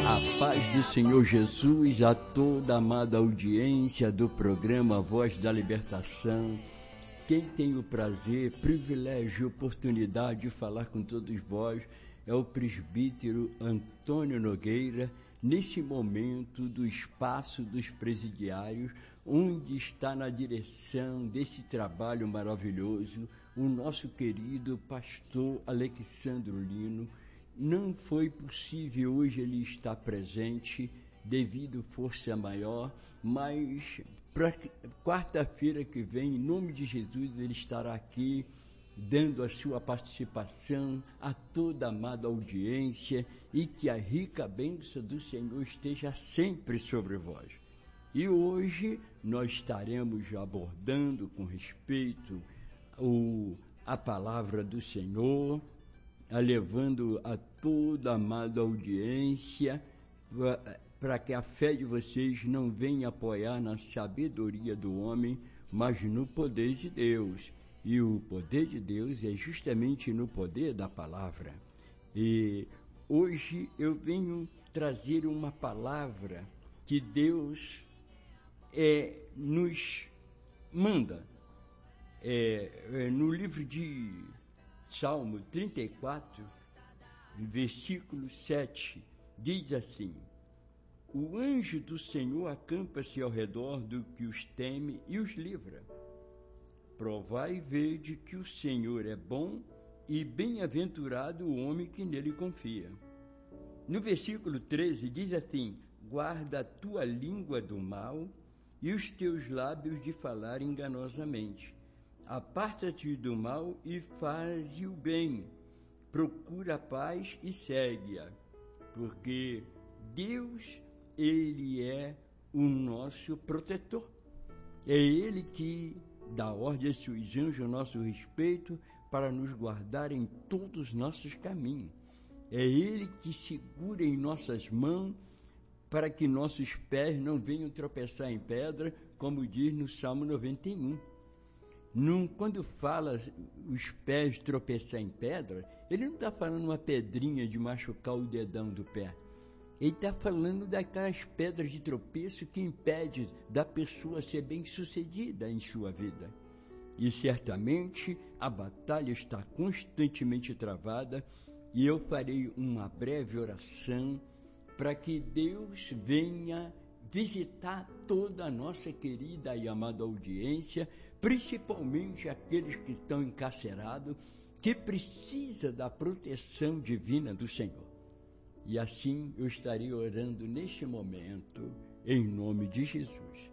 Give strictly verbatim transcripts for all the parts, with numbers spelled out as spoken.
A paz do Senhor Jesus a toda a amada audiência do programa Voz da Libertação. Quem tem o prazer, privilégio e oportunidade de falar com todos vós é o presbítero Antônio Nogueira, nesse momento do espaço dos presidiários, onde está na direção desse trabalho maravilhoso o nosso querido pastor Alexandro Lino. Não foi possível hoje ele estar presente devido força maior, mas para quarta-feira que vem, em nome de Jesus, ele estará aqui dando a sua participação a toda a amada audiência e que a rica bênção do Senhor esteja sempre sobre vós. E hoje nós estaremos abordando com respeito o, a palavra do Senhor, levando a toda a amada audiência para que a fé de vocês não venha apoiar na sabedoria do homem, mas no poder de Deus. E o poder de Deus é justamente no poder da palavra. E hoje eu venho trazer uma palavra que Deus é, nos manda. É, é, no livro de Salmo trinta e quatro, versículo sete, diz assim: o anjo do Senhor acampa-se ao redor do que os teme e os livra. Provai e vede que o Senhor é bom e bem-aventurado o homem que nele confia. No versículo treze diz assim: guarda a tua língua do mal e os teus lábios de falar enganosamente. Aparta-te do mal e faze o bem, procura a paz e segue-a, porque Deus, Ele é o nosso protetor. É Ele que dá ordem aos seus anjos a nosso respeito para nos guardar em todos os nossos caminhos. É Ele que segura em nossas mãos para que nossos pés não venham tropeçar em pedra, como diz no Salmo noventa e um. Num, quando fala os pés tropeçar em pedra, ele não está falando uma pedrinha de machucar o dedão do pé. Ele está falando daquelas pedras de tropeço que impedem da pessoa ser bem-sucedida em sua vida. E certamente a batalha está constantemente travada e eu farei uma breve oração para que Deus venha visitar toda a nossa querida e amada audiência, principalmente aqueles que estão encarcerados, que precisa da proteção divina do Senhor. E assim eu estarei orando neste momento, em nome de Jesus.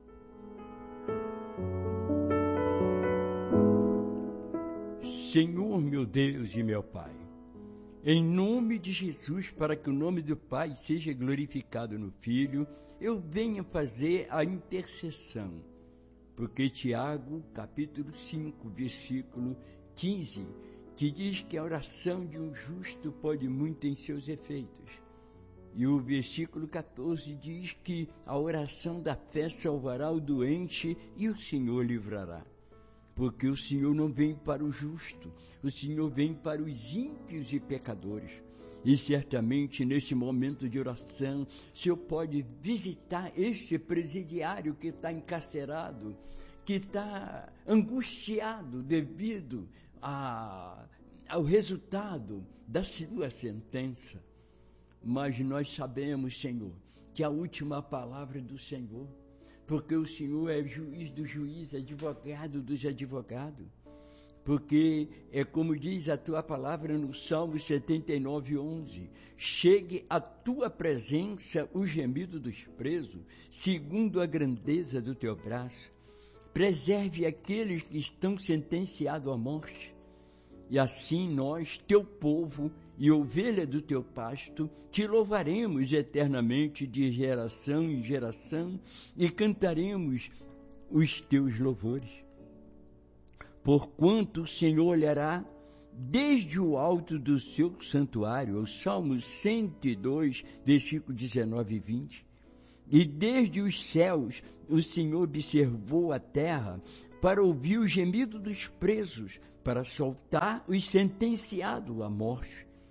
Senhor, meu Deus e meu Pai, em nome de Jesus, para que o nome do Pai seja glorificado no Filho, eu venho fazer a intercessão, porque Tiago, capítulo cinco, versículo quinze, que diz que a oração de um justo pode muito em seus efeitos. E o versículo quatorze diz que a oração da fé salvará o doente e o Senhor livrará. Porque o Senhor não vem para o justo, o Senhor vem para os ímpios e pecadores. E certamente nesse momento de oração, o Senhor pode visitar este presidiário que está encarcerado, que está angustiado devido a, ao resultado da sua sentença. Mas nós sabemos, Senhor, que a última palavra é do Senhor, porque o Senhor é juiz do juiz, advogado dos advogados. Porque é como diz a tua palavra no Salmo setenta e nove, onze, chegue à tua presença o gemido dos presos, segundo a grandeza do teu braço. Preserve aqueles que estão sentenciados à morte. E assim nós, teu povo e ovelha do teu pasto, te louvaremos eternamente de geração em geração e cantaremos os teus louvores. Porquanto o Senhor olhará desde o alto do seu santuário, o Salmo cento e dois, versículo dezenove e vinte, e desde os céus o Senhor observou a terra para ouvir o gemido dos presos, para soltar os sentenciados à morte.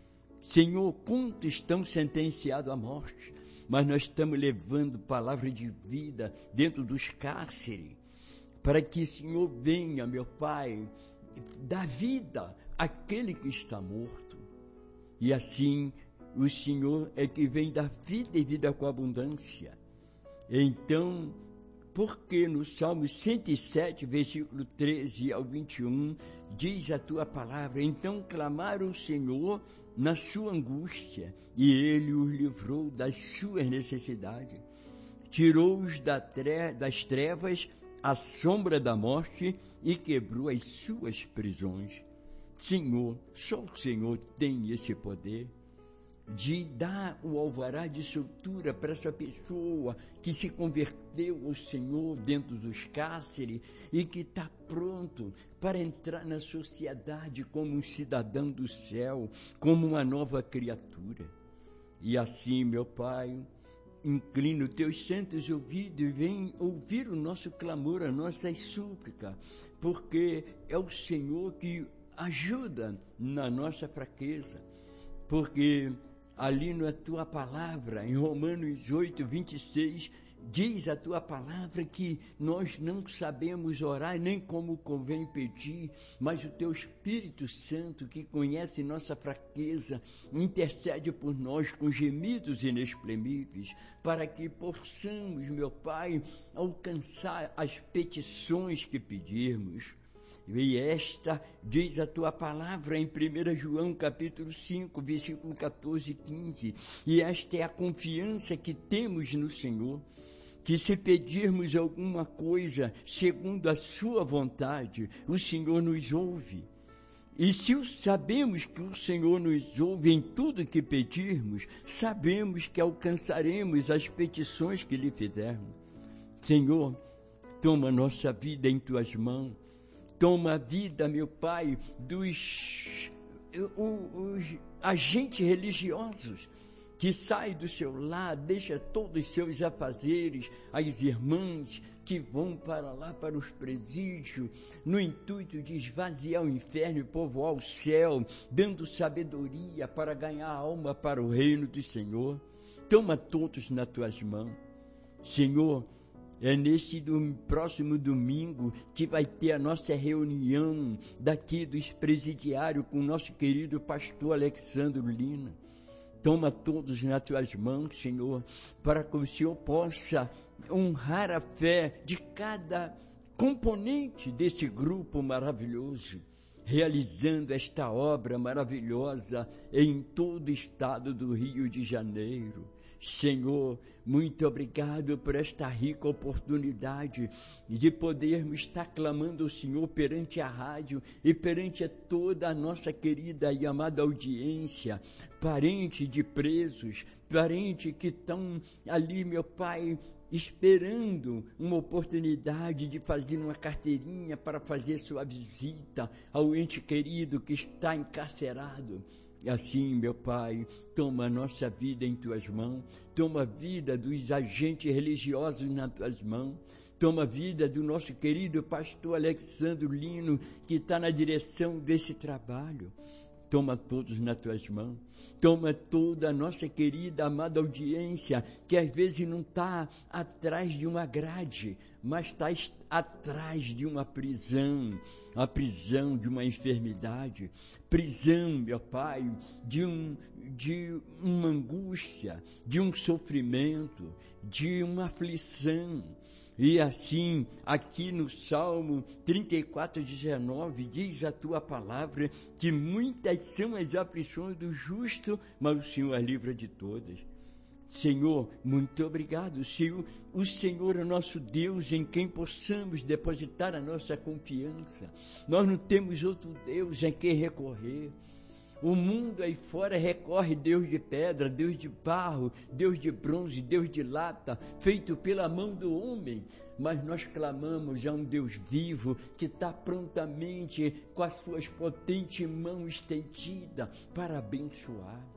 Senhor, quantos estão sentenciados à morte, mas nós estamos levando palavra de vida dentro dos cárceres, para que, Senhor, venha, meu Pai, dar vida àquele que está morto. E assim, o Senhor é que vem dar vida e vida com abundância. Então, porque no Salmo cento e sete, versículo treze ao vinte e um, diz a tua palavra: então clamaram o Senhor na sua angústia, e ele os livrou das suas necessidades. Tirou-os das trevas, à sombra da morte, e quebrou as suas prisões. Senhor, só o Senhor tem esse poder de dar o alvará de soltura para essa pessoa que se converteu ao Senhor dentro dos cárceres e que está pronto para entrar na sociedade como um cidadão do céu, como uma nova criatura. E assim, meu Pai, inclina os teus santos ouvidos e vem ouvir o nosso clamor, a nossa súplica, porque é o Senhor que ajuda na nossa fraqueza, porque ali na tua palavra, em Romanos oito, vinte e seis, diz a tua palavra que nós não sabemos orar nem como convém pedir, mas o teu Espírito Santo, que conhece nossa fraqueza, intercede por nós com gemidos inexprimíveis, para que possamos, meu Pai, alcançar as petições que pedirmos. E esta diz a tua palavra em primeiro João capítulo cinco, versículo quatorze e quinze, e esta é a confiança que temos no Senhor, que se pedirmos alguma coisa segundo a sua vontade, o Senhor nos ouve. E se sabemos que o Senhor nos ouve em tudo que pedirmos, sabemos que alcançaremos as petições que lhe fizermos. Senhor, toma nossa vida em tuas mãos. Toma a vida, meu Pai, dos os agentes religiosos que saem do seu lar, deixa todos os seus afazeres, as irmãs que vão para lá, para os presídios, no intuito de esvaziar o inferno e povoar o céu, dando sabedoria para ganhar alma para o reino do Senhor. Toma todos nas tuas mãos. Senhor, é nesse do, próximo domingo que vai ter a nossa reunião daqui dos presidiários com o nosso querido pastor Alexandre Lina. Toma todos nas tuas mãos, Senhor, para que o Senhor possa honrar a fé de cada componente desse grupo maravilhoso, realizando esta obra maravilhosa em todo o estado do Rio de Janeiro. Senhor, muito obrigado por esta rica oportunidade de podermos estar clamando ao Senhor perante a rádio e perante a toda a nossa querida e amada audiência, parente de presos, parente que estão ali, meu Pai, esperando uma oportunidade de fazer uma carteirinha para fazer sua visita ao ente querido que está encarcerado. E assim, meu Pai, toma a nossa vida em tuas mãos, toma a vida dos agentes religiosos nas tuas mãos, toma a vida do nosso querido pastor Alexandre Lino, que está na direção desse trabalho. Toma todos nas tuas mãos, toma toda a nossa querida, amada audiência, que às vezes não está atrás de uma grade, mas está atrás de uma prisão, a prisão de uma enfermidade, prisão, meu Pai, de, um, de uma angústia, de um sofrimento, de uma aflição. E assim, aqui no Salmo trinta e quatro, dezenove, diz a tua palavra que muitas são as aflições do justo, mas o Senhor a livra de todas. Senhor, muito obrigado. Senhor, o Senhor é nosso Deus em quem possamos depositar a nossa confiança. Nós não temos outro Deus em quem recorrer. O mundo aí fora recorre Deus de pedra, Deus de barro, Deus de bronze, Deus de lata, feito pela mão do homem. Mas nós clamamos a um Deus vivo que está prontamente com as suas potentes mãos estendidas para abençoar.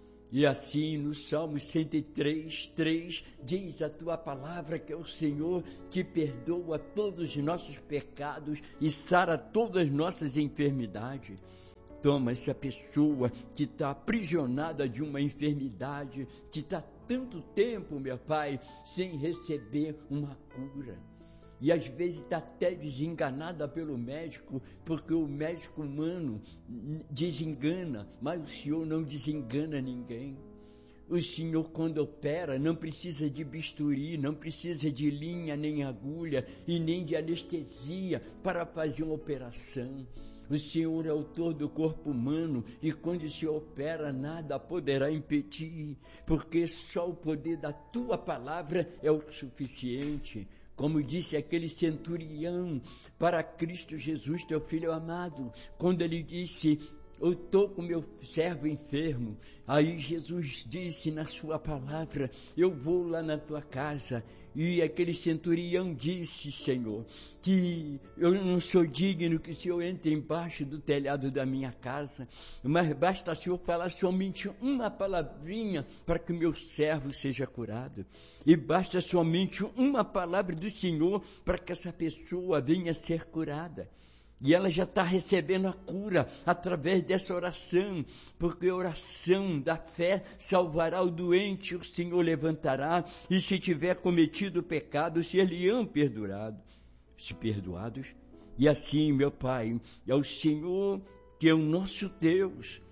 E assim no Salmo cento e três, três, diz a tua palavra que é o Senhor que perdoa todos os nossos pecados e sara todas as nossas enfermidades. Toma essa pessoa que está aprisionada de uma enfermidade, que está tanto tempo, meu Pai, sem receber uma cura. E às vezes está até desenganada pelo médico, porque o médico humano desengana, mas o Senhor não desengana ninguém. O Senhor, quando opera, não precisa de bisturi, não precisa de linha, nem agulha e nem de anestesia para fazer uma operação. O Senhor é autor do corpo humano e quando o Senhor opera, nada poderá impedir, porque só o poder da Tua palavra é o suficiente. Como disse aquele centurião para Cristo Jesus, Teu Filho amado, quando ele disse: eu estou com meu servo enfermo. Aí Jesus disse na sua palavra: eu vou lá na tua casa. E aquele centurião disse: Senhor, que eu não sou digno que o Senhor entre embaixo do telhado da minha casa, mas basta o Senhor falar somente uma palavrinha para que o meu servo seja curado. E basta somente uma palavra do Senhor para que essa pessoa venha a ser curada. E ela já está recebendo a cura através dessa oração, porque a oração da fé salvará o doente, o Senhor levantará, e se tiver cometido pecado, ser-lhe-ão perdoado, se perdoados. E assim, meu Pai, é o Senhor que é o nosso Deus,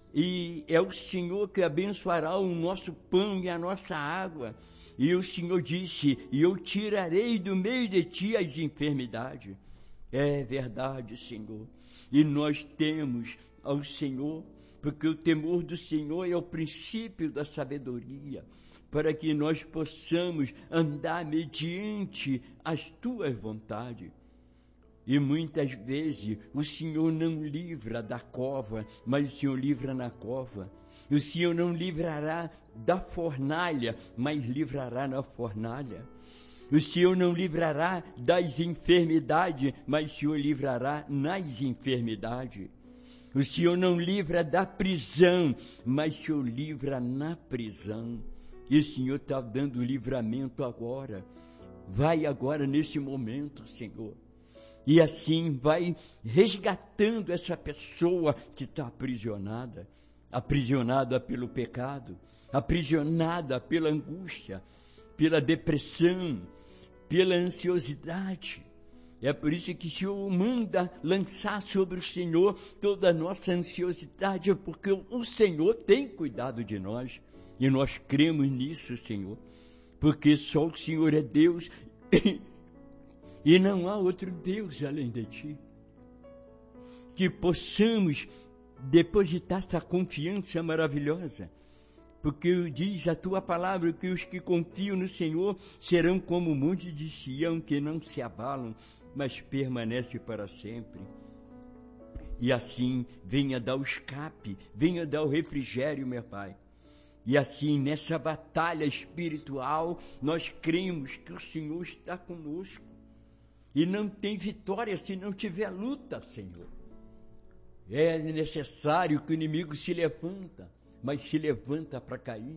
e é o Senhor que abençoará o nosso pão e a nossa água. E o Senhor disse: e eu tirarei do meio de ti as enfermidades. É verdade, Senhor, e nós temos ao Senhor, porque o temor do Senhor é o princípio da sabedoria, para que nós possamos andar mediante as Tuas vontades. E muitas vezes o Senhor não livra da cova, mas o Senhor livra na cova. O Senhor não livrará da fornalha, mas livrará na fornalha. O Senhor não livrará das enfermidades, mas o Senhor livrará nas enfermidades. O Senhor não livra da prisão, mas o Senhor livra na prisão. E o Senhor está dando livramento agora. Vai agora nesse momento, Senhor. E assim vai resgatando essa pessoa que está aprisionada. Aprisionada pelo pecado, aprisionada pela angústia, pela depressão, pela ansiosidade. É por isso que o Senhor manda lançar sobre o Senhor toda a nossa ansiosidade, porque o Senhor tem cuidado de nós, e nós cremos nisso, Senhor, porque só o Senhor é Deus, e não há outro Deus além de Ti. Que possamos depositar essa confiança maravilhosa, porque diz a Tua palavra que os que confiam no Senhor serão como o monte de Sião, que não se abalam, mas permanece para sempre. E assim, venha dar o escape, venha dar o refrigério, meu Pai. E assim, nessa batalha espiritual, nós cremos que o Senhor está conosco. E não tem vitória se não tiver luta, Senhor. É necessário que o inimigo se levanta, mas se levanta para cair.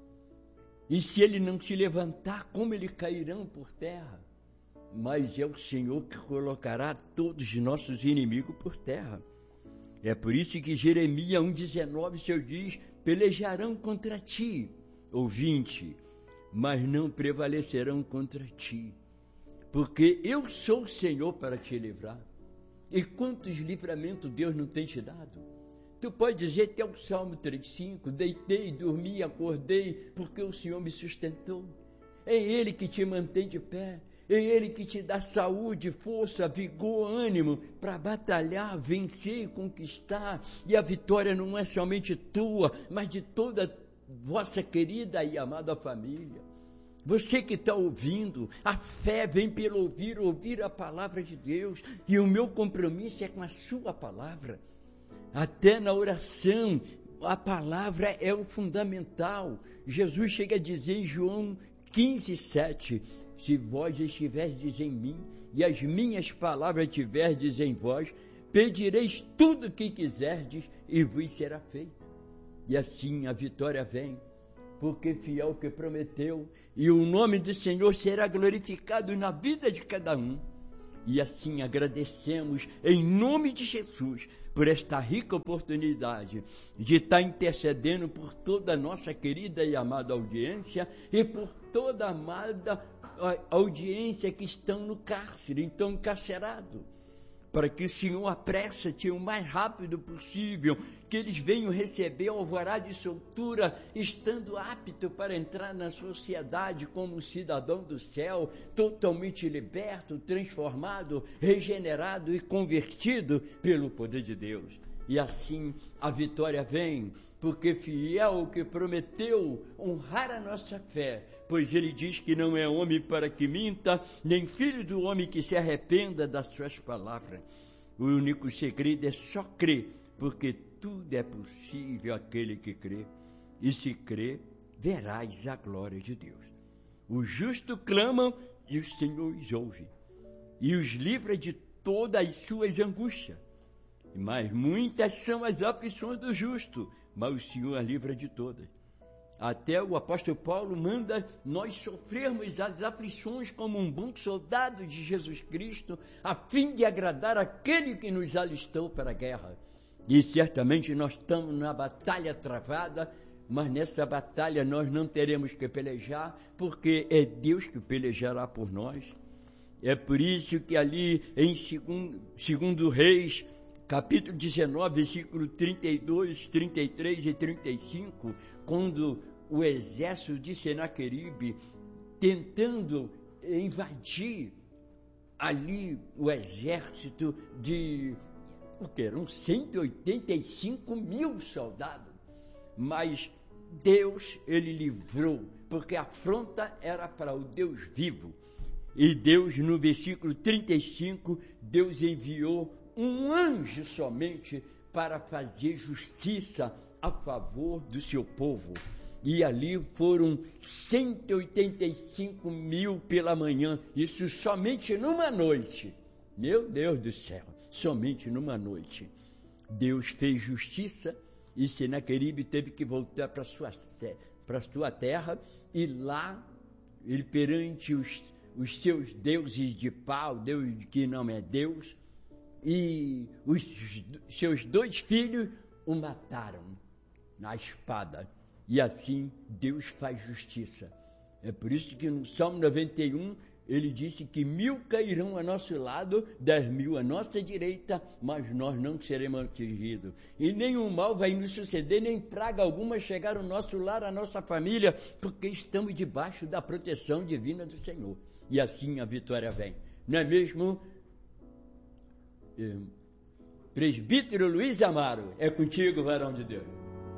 E se ele não se levantar, como eles cairão por terra? Mas é o Senhor que colocará todos os nossos inimigos por terra. É por isso que Jeremias um, dezenove, o Senhor diz: pelejarão contra ti, ouvinte, mas não prevalecerão contra ti, porque eu sou o Senhor para te livrar. E quantos livramentos Deus não tem te dado? Tu pode dizer até o Salmo trinta e cinco, deitei, dormi, acordei, porque o Senhor me sustentou. É Ele que te mantém de pé, é Ele que te dá saúde, força, vigor, ânimo para batalhar, vencer e conquistar. E a vitória não é somente tua, mas de toda a vossa querida e amada família. Você que está ouvindo, a fé vem pelo ouvir, ouvir a palavra de Deus, e o meu compromisso é com a sua palavra. Até na oração, a palavra é o fundamental. Jesus chega a dizer em João quinze, sete, se vós estiverdes em mim, e as minhas palavras estiverdes em vós, pedireis tudo o que quiserdes, e vos será feito. E assim a vitória vem, porque fiel que prometeu, e o nome do Senhor será glorificado na vida de cada um. E assim agradecemos em nome de Jesus por esta rica oportunidade de estar intercedendo por toda a nossa querida e amada audiência e por toda a amada audiência que estão no cárcere, estão encarcerados, para que o Senhor apresse-te o mais rápido possível, que eles venham receber o alvará de soltura, estando apto para entrar na sociedade como cidadão do céu, totalmente liberto, transformado, regenerado e convertido pelo poder de Deus. E assim a vitória vem, porque fiel o que prometeu honrar a nossa fé, pois ele diz que não é homem para que minta, nem filho do homem que se arrependa das suas palavras. O único segredo é só crer, porque tudo é possível àquele que crê. E se crê, verás a glória de Deus. Os justos clamam e o Senhor os ouve, e os livra de todas as suas angústias. Mas muitas são as aflições do justo, mas o Senhor a livra de todas. Até o apóstolo Paulo manda nós sofrermos as aflições como um bom soldado de Jesus Cristo, a fim de agradar aquele que nos alistou para a guerra. E certamente nós estamos na batalha travada, mas nessa batalha nós não teremos que pelejar, porque é Deus que pelejará por nós. É por isso que ali em segundo, segundo Reis, capítulo dezenove, versículo trinta e dois, trinta e três e trinta e cinco, quando o exército de Senaqueribe, tentando invadir ali o exército de, o que eram cento e oitenta e cinco mil soldados, mas Deus, ele livrou, porque a afronta era para o Deus vivo. E Deus, no versículo trinta e cinco, Deus enviou um anjo somente para fazer justiça a favor do seu povo. E ali foram cento e oitenta e cinco mil pela manhã, isso somente numa noite. Meu Deus do céu, somente numa noite. Deus fez justiça e Senaqueribe teve que voltar para sua, para sua terra, e lá, ele perante os, os seus deuses de pau, Deus que não é Deus, e os seus dois filhos o mataram na espada. E assim Deus faz justiça. É por isso que no Salmo noventa e um ele disse que mil cairão a nosso lado, dez mil à nossa direita, mas nós não seremos atingidos. E nenhum mal vai nos suceder, nem praga alguma chegar ao nosso lar, à nossa família, porque estamos debaixo da proteção divina do Senhor. E assim a vitória vem. Não é mesmo, é, presbítero Luiz Amaro? É contigo, varão de Deus.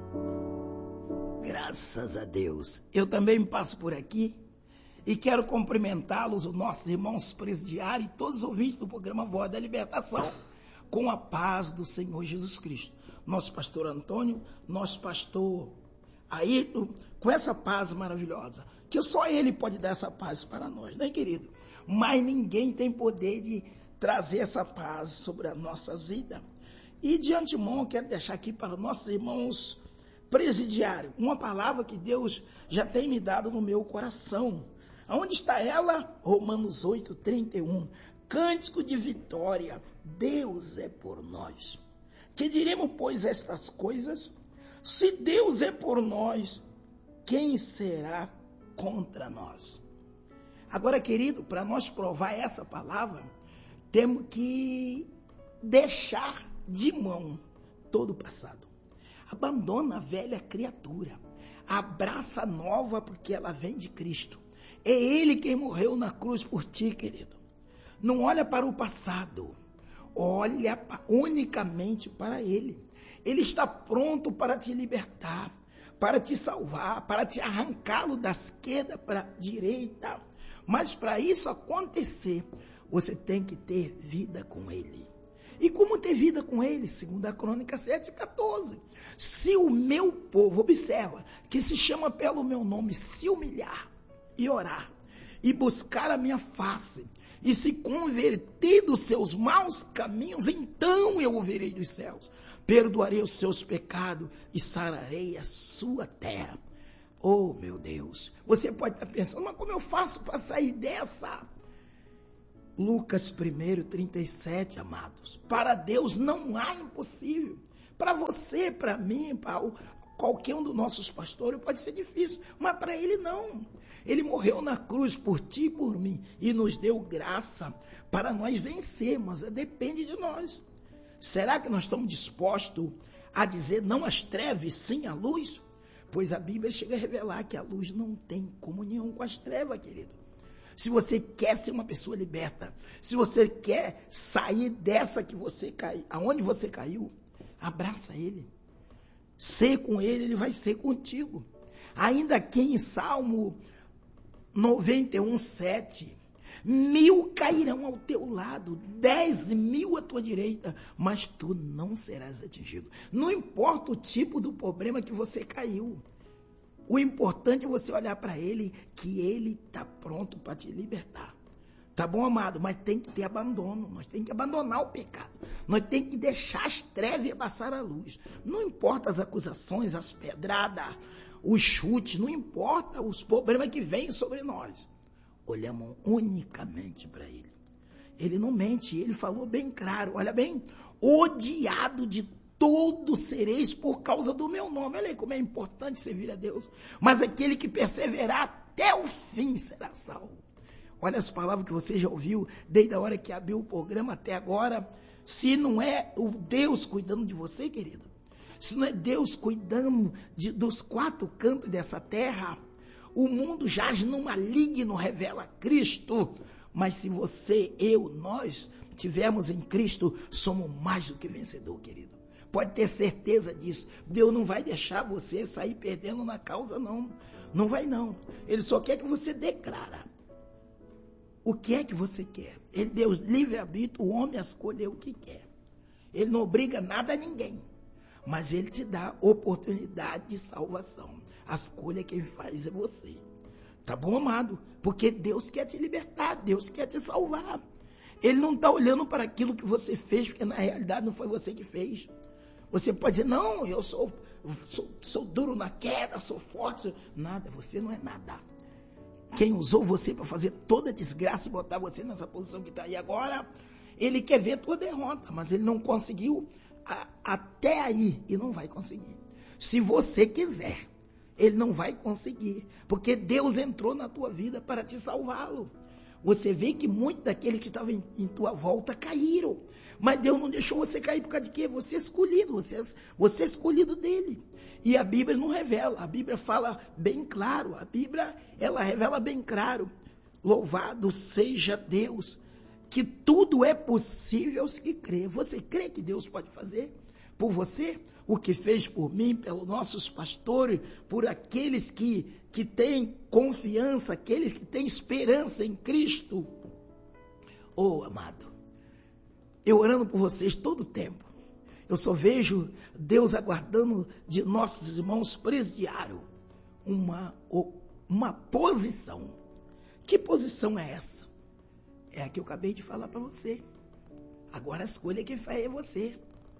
Graças a Deus. Eu também passo por aqui e quero cumprimentá-los, os nossos irmãos presidiários e todos os ouvintes do programa Voz da Libertação, com a paz do Senhor Jesus Cristo. Nosso pastor Antônio, nosso pastor Ayrton, com essa paz maravilhosa, que só Ele pode dar essa paz para nós, né, querido? Mas ninguém tem poder de trazer essa paz sobre as nossas vidas. E de antemão eu quero deixar aqui para os nossos irmãos presidiário, uma palavra que Deus já tem me dado no meu coração. Onde está ela? Romanos oito, trinta e um. Cântico de vitória, Deus é por nós. Que diremos, pois, estas coisas? Se Deus é por nós, quem será contra nós? Agora, querido, para nós provar essa palavra, temos que deixar de mão todo o passado. Abandona a velha criatura, abraça a nova, porque ela vem de Cristo. É Ele quem morreu na cruz por ti, querido. Não olha para o passado, olha unicamente para Ele. Ele está pronto para te libertar, para te salvar, para te arrancá-lo da esquerda para a direita. Mas para isso acontecer, você tem que ter vida com Ele. E como ter vida com Ele? Segunda Crônica sete, quatorze. Se o meu povo, observa, que se chama pelo meu nome, se humilhar e orar, e buscar a minha face, e se converter dos seus maus caminhos, então eu ouvirei dos céus, perdoarei os seus pecados e sararei a sua terra. Oh, meu Deus, você pode estar pensando, mas como eu faço para sair dessa? Lucas um, trinta e sete, amados. Para Deus não há impossível. Para você, para mim, para qualquer um dos nossos pastores pode ser difícil, mas para Ele não. Ele morreu na cruz por ti e por mim e nos deu graça para nós vencermos. Depende de nós. Será que nós estamos dispostos a dizer não às trevas, sim à luz? Pois a Bíblia chega a revelar que a luz não tem comunhão com as trevas, querido. Se você quer ser uma pessoa liberta, se você quer sair dessa que você caiu, aonde você caiu, abraça Ele. Ser com Ele, Ele vai ser contigo. Ainda que em Salmo noventa e um, sete, mil cairão ao teu lado, dez mil à tua direita, mas tu não serás atingido. Não importa o tipo do problema que você caiu. O importante é você olhar para Ele, que Ele está pronto para te libertar. Tá bom, amado? Mas tem que ter abandono. Nós temos que abandonar o pecado. Nós temos que deixar as trevas passar a luz. Não importa as acusações, as pedradas, os chutes, não importa os problemas que vêm sobre nós. Olhamos unicamente para Ele. Ele não mente, Ele falou bem claro. Olha bem, odiado de todos sereis por causa do meu nome. Olha aí como é importante servir a Deus. Mas aquele que perseverar até o fim será salvo. Olha as palavras que você já ouviu desde a hora que abriu o programa até agora. Se não é o Deus cuidando de você, querido, se não é Deus cuidando de, dos quatro cantos dessa terra, o mundo jaz no maligno, revela Cristo. Mas se você, eu, nós tivermos em Cristo, somos mais do que vencedor, querido. Pode ter certeza disso. Deus não vai deixar você sair perdendo na causa, não. Não vai, não. Ele só quer que você declara. O que é que você quer? Ele deu livre-arbítrio, o homem a escolher o que quer. Ele não obriga nada a ninguém. Mas Ele te dá oportunidade de salvação. A escolha quem faz é você. Tá bom, amado? Porque Deus quer te libertar, Deus quer te salvar. Ele não está olhando para aquilo que você fez, porque na realidade não foi você que fez. Você pode dizer, não, eu sou, sou, sou duro na queda, sou forte. Nada, você não é nada. Quem usou você para fazer toda a desgraça e botar você nessa posição que está aí agora, Ele quer ver a tua derrota, mas Ele não conseguiu a, até aí e não vai conseguir. Se você quiser, Ele não vai conseguir, porque Deus entrou na tua vida para te salvá-lo. Você vê que muitos daqueles que estavam em, em tua volta caíram. Mas Deus não deixou você cair por causa de quê? Você é escolhido, você é, você é escolhido dele. E a Bíblia não revela, a Bíblia fala bem claro, a Bíblia ela revela bem claro. Louvado seja Deus, que tudo é possível aos que crê. Você crê que Deus pode fazer por você o que fez por mim, pelos nossos pastores, por aqueles que, que têm confiança, aqueles que têm esperança em Cristo? Oh, amado, eu orando por vocês todo o tempo, eu só vejo Deus aguardando de nossos irmãos presidiários uma, uma posição. Que posição é essa? É a que eu acabei de falar para você. Agora a escolha que faz é você.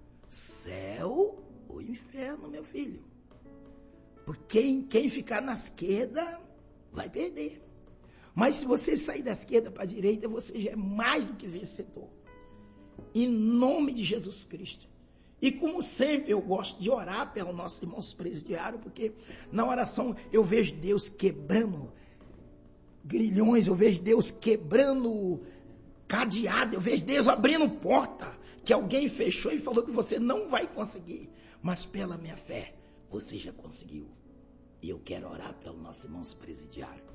Céu ou inferno, meu filho. Porque quem, quem ficar na esquerda vai perder. Mas se você sair da esquerda para a direita, você já é mais do que vencedor. Em nome de Jesus Cristo. E como sempre eu gosto de orar pelos nossos irmãos presidiários, porque na oração eu vejo Deus quebrando grilhões, eu vejo Deus quebrando cadeado, eu vejo Deus abrindo porta que alguém fechou e falou que você não vai conseguir. Mas pela minha fé, você já conseguiu. E eu quero orar pelos nossos irmãos presidiários.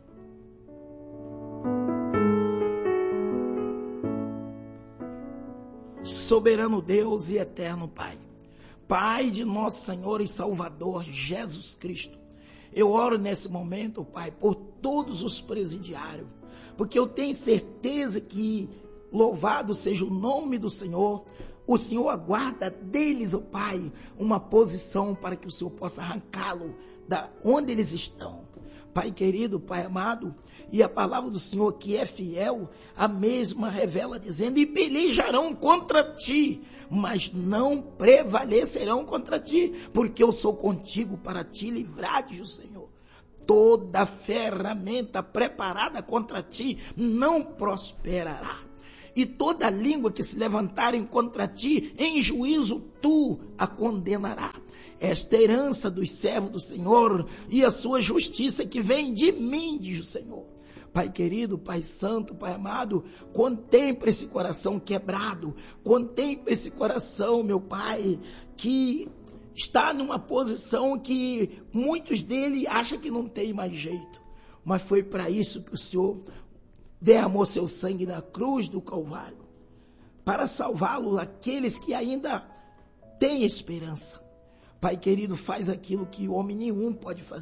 Soberano Deus e eterno Pai, Pai de nosso Senhor e Salvador Jesus Cristo, eu oro nesse momento, Pai, por todos os presidiários, porque eu tenho certeza que, louvado seja o nome do Senhor, o Senhor aguarda deles, ó Pai, uma posição para que o Senhor possa arrancá-lo da onde eles estão. Pai querido, Pai amado, e a palavra do Senhor que é fiel, a mesma revela dizendo, e pelejarão contra ti, mas não prevalecerão contra ti, porque eu sou contigo para te livrar, diz o Senhor. Toda ferramenta preparada contra ti não prosperará. e toda língua que se levantarem contra ti, em juízo tu a condenará. Esta herança dos servos do Senhor e a sua justiça que vem de mim, diz o Senhor. Pai querido, Pai santo, Pai amado, contempla esse coração quebrado, contempla esse coração, meu Pai, que está numa posição que muitos dele acham que não tem mais jeito. Mas foi para isso que o Senhor derramou seu sangue na cruz do Calvário, para salvá-lo aqueles que ainda têm esperança. Pai querido, faz aquilo que homem nenhum pode fazer.